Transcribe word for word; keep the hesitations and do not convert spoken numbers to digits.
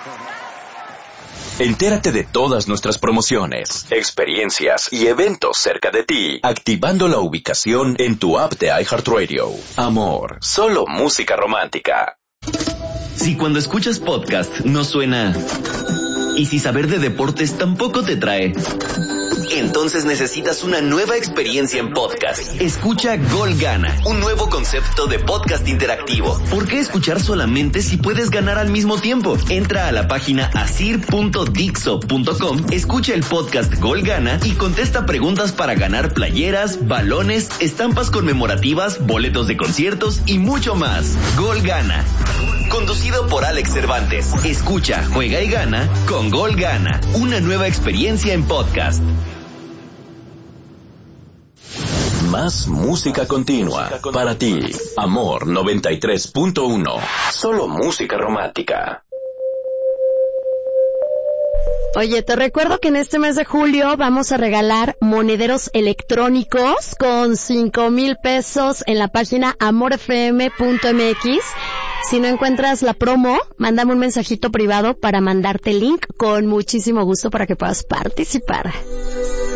Entérate de todas nuestras promociones, experiencias y eventos cerca de ti, activando la ubicación en tu app de iHeartRadio. Amor, solo música romántica. Si cuando escuchas podcast no suena... y si saber de deportes tampoco te trae... entonces necesitas una nueva experiencia en podcast. Escucha Gol Gana, un nuevo concepto de podcast interactivo. ¿Por qué escuchar solamente si puedes ganar al mismo tiempo? Entra a la página asir punto dixo punto com, escucha el podcast Gol Gana y contesta preguntas para ganar playeras, balones, estampas conmemorativas, boletos de conciertos y mucho más. Gol Gana, conducido por Alex Cervantes. Escucha, juega y gana con Gol Gana, una nueva experiencia en podcast. Más música continua para ti. Amor noventa y tres punto uno. Solo música romántica. Oye, te recuerdo que en este mes de julio vamos a regalar monederos electrónicos con cinco mil pesos en la página amor f m punto m x. Si no encuentras la promo, mándame un mensajito privado para mandarte el link con muchísimo gusto para que puedas participar.